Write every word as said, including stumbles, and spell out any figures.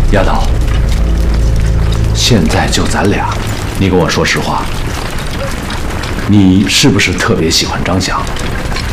丫头，现在就咱俩，你跟我说实话，你是不是特别喜欢张翔？